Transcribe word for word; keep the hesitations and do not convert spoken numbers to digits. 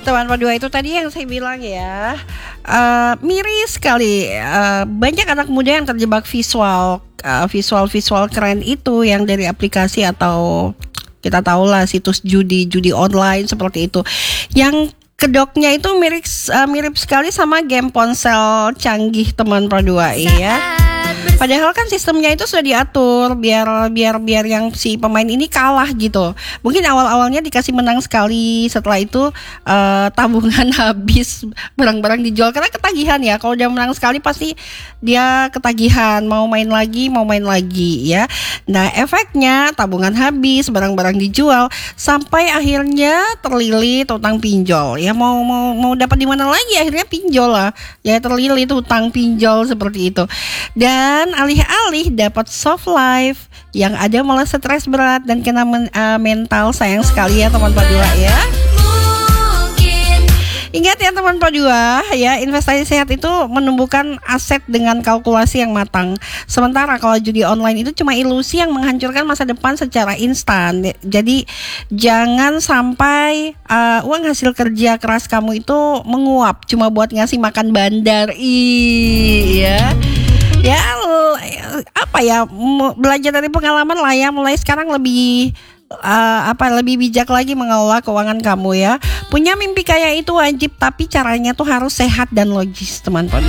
teman dua itu tadi yang saya bilang ya, uh, miris sekali. Uh, banyak anak muda yang terjebak visual, uh, visual-visual keren itu yang dari aplikasi atau kita tahulah situs judi, judi online seperti itu. Yang kedoknya itu mirip uh, mirip sekali sama game ponsel canggih teman dua ya. Padahal kan sistemnya itu sudah diatur biar biar biar yang si pemain ini kalah gitu. Mungkin awal-awalnya dikasih menang sekali, setelah itu uh, tabungan habis, barang-barang dijual karena ketagihan ya. Kalau dia menang sekali pasti dia ketagihan, mau main lagi, mau main lagi ya. Nah, efeknya tabungan habis, barang-barang dijual sampai akhirnya terlilit utang pinjol. Ya mau mau mau dapat di mana lagi, akhirnya pinjol lah. Ya terlilit utang pinjol seperti itu. Dan alih-alih dapat soft life, yang ada malah stres berat dan kena men, uh, mental. Sayang sekali ya teman dua ya. Ingat ya teman dua ya, investasi sehat itu menumbuhkan aset dengan kalkulasi yang matang. Sementara kalau judi online itu cuma ilusi yang menghancurkan masa depan secara instan. Jadi jangan sampai uh, uang hasil kerja keras kamu itu menguap cuma buat ngasih makan bandar. Iya. Ya apa ya, belajar dari pengalaman lah ya, mulai sekarang lebih uh, apa lebih bijak lagi mengelola keuangan kamu ya. Punya mimpi kaya itu wajib, tapi caranya tuh harus sehat dan logis teman-teman.